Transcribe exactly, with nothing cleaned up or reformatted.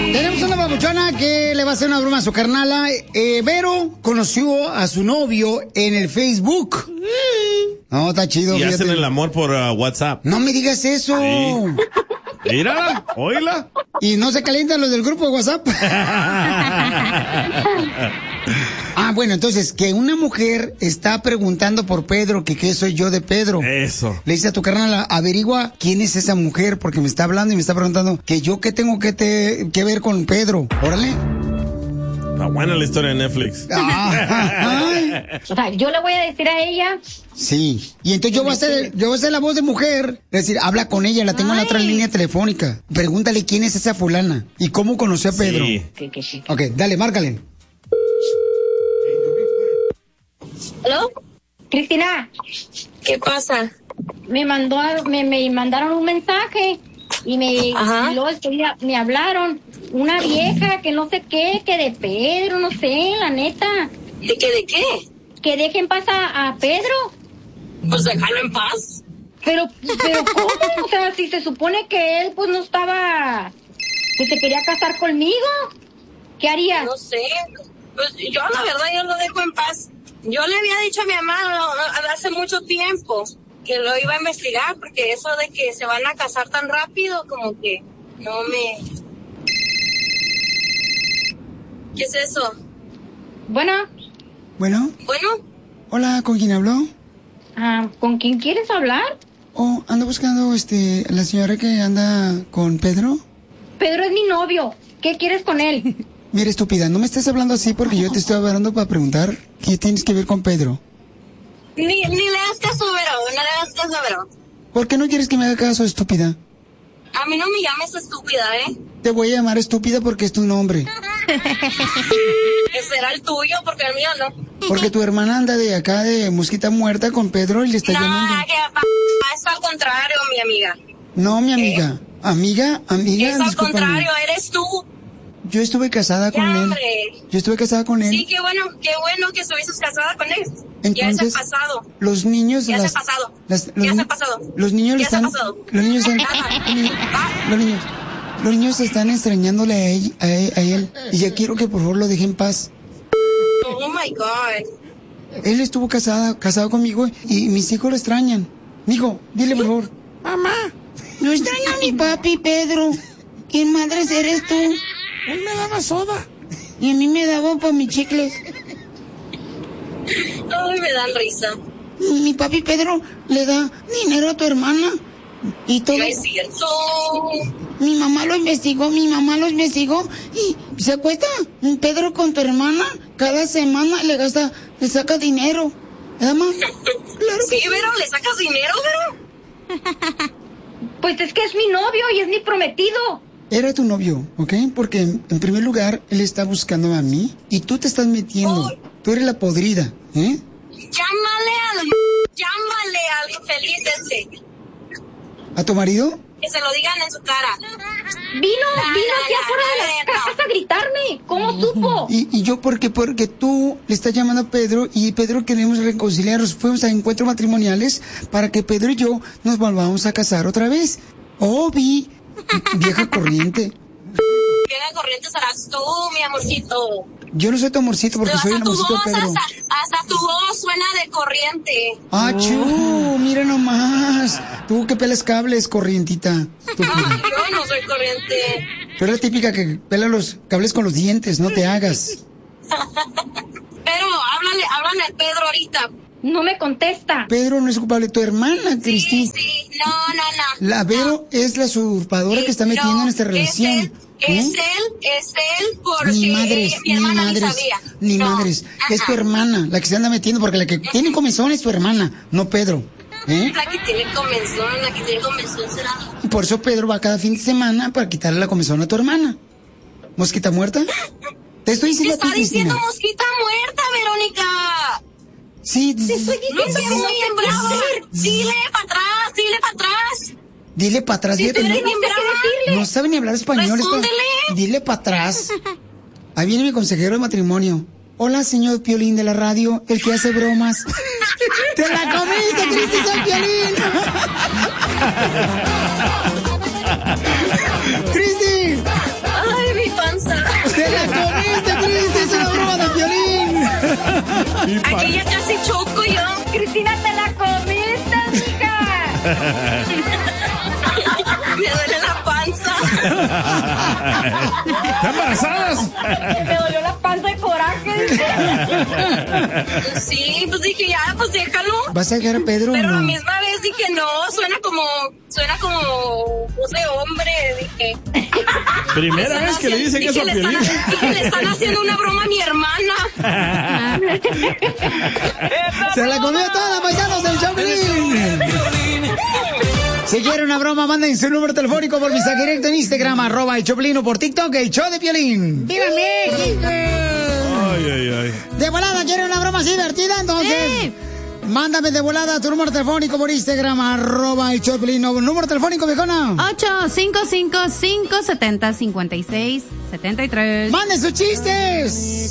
Tenemos una babuchona que le va a hacer una broma a su carnala. Eh, Vero conoció a su novio en el Facebook. No, está chido. Y fíjate. hacen el amor por uh, WhatsApp. No me digas eso. Sí. Mírala, oíla. Y no se calientan los del grupo de WhatsApp. Ah, bueno, entonces, que una mujer está preguntando por Pedro, que qué soy yo de Pedro. Eso. Le dice a tu carnal, averigua quién es esa mujer, porque me está hablando y me está preguntando que yo qué tengo que, te, que ver con Pedro. Órale. Está buena la historia de Netflix. Ah, o sea, yo le voy a decir a ella. Sí. Y entonces yo voy a hacer, yo voy a hacer la voz de mujer. Es decir, habla con ella, la tengo Ay. en la otra línea telefónica. Pregúntale quién es esa fulana y cómo conoció a Pedro. Sí. Ok, dale, márcale. ¿Aló? Cristina. ¿Qué pasa? Me mandó, me, me mandaron un mensaje y me, Ajá. y luego día me hablaron. Una vieja que no sé qué, que de Pedro, no sé, la neta. ¿De qué, de qué? Que dejen paz a, a Pedro. Pues déjalo en paz. Pero, pero ¿cómo? O sea, si se supone que él pues no estaba, que se quería casar conmigo, ¿qué harías? No sé, pues yo la verdad yo lo dejo en paz. Yo le había dicho a mi hermano hace mucho tiempo que lo iba a investigar, porque eso de que se van a casar tan rápido, como que no me... ¿Qué es eso? Bueno. Bueno. Bueno. Hola, ¿con quién habló? Ah, ¿con quién quieres hablar? Oh, ando buscando, este, la señora que anda con Pedro. Pedro es mi novio. ¿Qué quieres con él? Mira, estúpida, no me estés hablando así porque yo te estoy hablando para preguntar qué tienes que ver con Pedro. Ni, ni le das caso, Vero, no le das caso, Vero. ¿Por qué no quieres que me haga caso, estúpida? A mí no me llames estúpida, ¿eh? Te voy a llamar estúpida porque es tu nombre. Que será el tuyo, porque el mío no. Porque tu hermana anda de acá de mosquita muerta con Pedro y le está no, llamando. No, que es al contrario, mi amiga. No, mi amiga. ¿Eh? Amiga, amiga, es al discúlpame. contrario, eres tú. Yo estuve casada con ya, él. Hombre. Yo estuve casada con él. Sí, qué bueno, qué bueno que estuviste casada con él. Entonces, ya es el pasado. Los niños... Ya las, es el pasado. Las, los, ya es el pasado. Los niños ya están... Es el pasado. Los niños están... los niños... Los niños están extrañándole a él, a él, a él. Y ya quiero que por favor lo deje en paz. Oh my God. Él estuvo casada, casado conmigo y mis hijos lo extrañan. Mijo, dile por favor. Mamá, no extraño a mi papi, Pedro. ¿Quién madres eres tú? Él me daba soda. Y a mí me daba para mis chicles. Ay, me dan risa. Mi papi Pedro le da dinero a tu hermana. Y todo. No es cierto. Mi mamá lo investigó, mi mamá lo investigó y se acuesta Pedro con tu hermana. Cada semana le gasta, le saca dinero. ¿Verdad, mamá? Claro. Sí, que... Vero, ¿le sacas dinero, Vero? Pues es que es mi novio y es mi prometido. Era tu novio, ¿ok? Porque en primer lugar, él está buscando a mí y tú te estás metiendo. Oh. Tú eres la podrida, ¿eh? Llámale al... Llámale al infeliz ese. ¿A tu marido? Que se lo digan en su cara. Vino, la, vino aquí afuera de la casa a gritarme. ¿Cómo supo? ¿Y, y yo por qué? Porque tú le estás llamando a Pedro y Pedro queremos reconciliarnos. Fuimos a encuentros matrimoniales para que Pedro y yo nos volvamos a casar otra vez. Oh, vi, vieja corriente. Vieja corriente serás tú, mi amorcito. Yo no soy tu amorcito porque soy el amorcito de Pedro. Hasta, hasta tu voz suena de corriente. ¡Ah, chu! Mira nomás. Tú que pelas cables, corrientita. Ay, yo no soy corriente. Tú eres la típica que pela los cables con los dientes, no te hagas. Pero háblale, háblale al Pedro ahorita. No me contesta. Pedro no es culpable, tu hermana, Cristina. Sí, sí, no, no, no. La Vero no. es la usurpadora sí, que está metiendo no, en esta relación. Es él, ¿eh? es él, es él porque ni madres, mi hermana ni madres, ni sabía. Ni no. madres. Ajá. Es tu hermana la que se anda metiendo porque la que Ajá. tiene comezón es tu hermana, no Pedro. ¿Eh? La que tiene comezón, la que tiene comezón será. Y por eso Pedro va cada fin de semana para quitarle la comezón a tu hermana. ¿Mosquita muerta? Te estoy diciendo Te está a ti, diciendo Cristina. mosquita muerta, Verónica. Sí, te estoy diciendo no seas muy brava. Dile para atrás, dile para atrás. Dile para atrás. Si dile, tú eres no, bien brava. No sabe ni hablar español. Respóndele. Esto. Dile para atrás. Ahí viene mi consejero de matrimonio. Hola, señor Piolín de la radio, el que hace bromas. ¡Te la comiste, Cristi, soy Piolín! ¡Cristi! ¡Ay, mi padre! Aquí ya casi choco yo. Cristina, te la comiste, mija. Me duele la panza. ¿Están embarazadas? Me dolió la panza de coraje. Sí, pues dije, ya, pues déjalo. ¿Vas a dejar a Pedro? Pero no? la misma vez dije, no, suena como, suena como voz de hombre, dije. Primera vez que le dicen eso a le están, Piolín. dije, le están haciendo una broma a mi hermana. Se la comió toda, paisanos del Choplin. Si quiere una broma, manden su número telefónico por mensaje directo en Instagram, arroba el Choplin, o por TikTok, el show de Piolín. ¡Viva México! Ay, ay, ay. De volada, ¿quiere una broma así divertida? Entonces, sí. Mándame de volada tu número telefónico por Instagram, arroba el Choplin. Número telefónico, viejona. ocho cinco cinco, cinco siete cero, cinco seis siete tres. ¡Manden sus chistes!